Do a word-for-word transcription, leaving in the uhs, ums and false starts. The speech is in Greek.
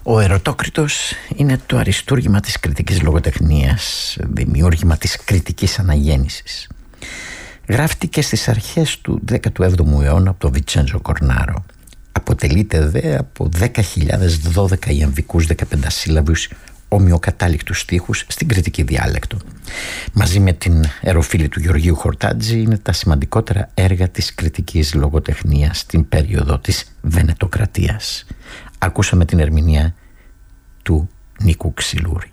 Ο Ερωτόκριτος είναι το αριστούργημα της κριτικής λογοτεχνίας, δημιούργημα της κριτικής αναγέννησης. Γράφτηκε στις αρχές του δέκατου έβδομου αιώνα από τον Βιτσέντζο Κορνάρο. Αποτελείται δε από δέκα χιλιάδες δώδεκα ιαμβικούς δεκαπεντασύλλαβους ομοιοκατάληκτους στίχους στην κριτική διάλεκτο. Μαζί με την Εροφίλη του Γεωργίου Χορτάτζη είναι τα σημαντικότερα έργα της κριτικής λογοτεχνίας στην περίοδο της Βενετοκρατίας. Ακούσαμε την ερμηνεία του Νίκου Ξυλούρη.